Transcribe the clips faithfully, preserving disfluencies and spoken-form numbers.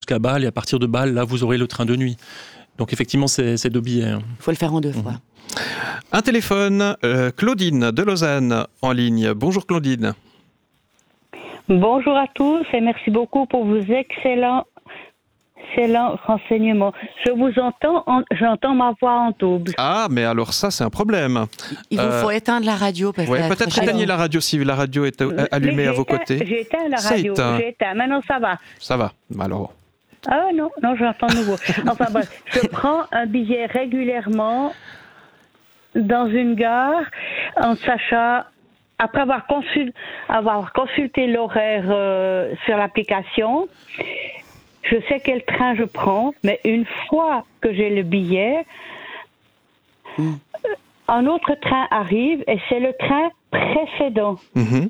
jusqu'à Bâle, et à partir de Bâle, là, vous aurez le train de nuit. Donc effectivement, c'est, c'est deux billets. Il faut le faire en deux fois. Mmh. Un téléphone, euh, Claudine de Lausanne en ligne. Bonjour Claudine. Bonjour à tous et merci beaucoup pour vos excellents, excellents renseignements. Je vous entends, en, j'entends ma voix en double. Ah, mais alors ça, c'est un problème. Il vous Euh, faut éteindre la radio peut-être. Ouais, peut-être éteigner la radio si la radio est allumée à vos éteint, côtés. J'ai éteint la C'est radio, éteint. j'ai éteint. Maintenant, ça va. Ça va, alors... Ah non, non, j'entends de nouveau. Enfin bref, je prends un billet régulièrement dans une gare en sachant, après avoir, consul, avoir consulté l'horaire euh, sur l'application, je sais quel train je prends, mais une fois que j'ai le billet, mm. un autre train arrive et c'est le train précédent. Mm-hmm.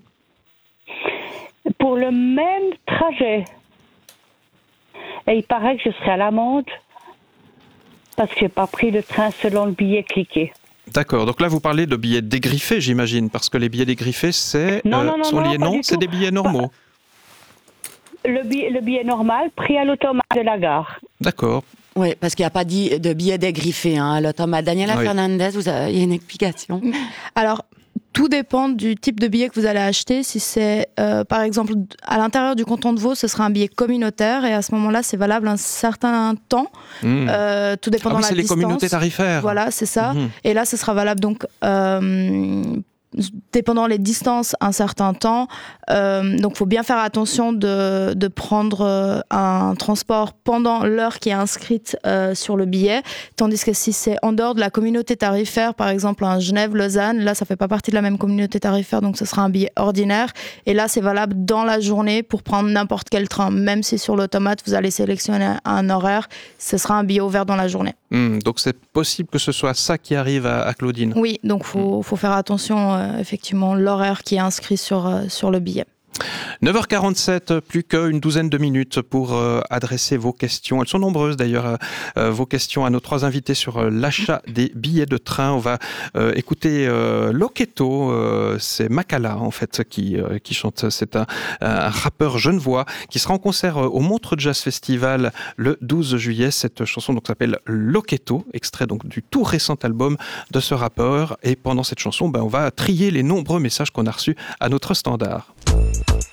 Pour le même trajet. Et il paraît que je serai à l'amende parce que j'ai pas pris le train selon le billet cliqué. D'accord, donc là vous parlez de billets dégriffés, j'imagine, parce que les billets dégriffés, c'est non, euh, non, non, sont non, liés, non, c'est tout. des billets normaux. Le billet, le billet normal, pris à l'automate de la gare. D'accord. Oui, parce qu'il n'y a pas dit de billets dégriffés hein, à l'automate. Daniela oui. Fernandez, vous avez, il y a une explication. Alors, tout dépend du type de billet que vous allez acheter. Si c'est, euh, par exemple, à l'intérieur du canton de Vaud, ce sera un billet communautaire et à ce moment-là, c'est valable un certain temps. Mmh. Euh, tout dépend ah de oui, la c'est distance. C'est les communautés tarifaires. Voilà, c'est ça. Mmh. Et là, ce sera valable donc... Euh, dépendant les distances un certain temps. Euh, donc, il faut bien faire attention de, de prendre euh, un transport pendant l'heure qui est inscrite euh, sur le billet. Tandis que si c'est en dehors de la communauté tarifaire, par exemple un Genève-Lausanne, là, ça ne fait pas partie de la même communauté tarifaire, donc ce sera un billet ordinaire. Et là, c'est valable dans la journée pour prendre n'importe quel train. Même si sur l'automate, vous allez sélectionner un horaire, ce sera un billet ouvert dans la journée. Mmh, donc, c'est possible que ce soit ça qui arrive à, à Claudine. Oui, donc il faut, mmh. faut faire attention Euh, effectivement, l'horaire qui est inscrit sur, euh, sur le billet. neuf heures quarante-sept, plus qu'une douzaine de minutes pour euh, adresser vos questions. Elles sont nombreuses d'ailleurs, euh, vos questions à nos trois invités sur euh, l'achat des billets de train. On va euh, écouter euh, Loketo, euh, c'est Makala en fait qui, euh, qui chante. C'est un, un rappeur genevois qui sera en concert au Montreux Jazz Festival le douze juillet. Cette chanson donc s'appelle Loketo, extrait donc du tout récent album de ce rappeur. Et pendant cette chanson, ben, on va trier les nombreux messages qu'on a reçus à notre standard.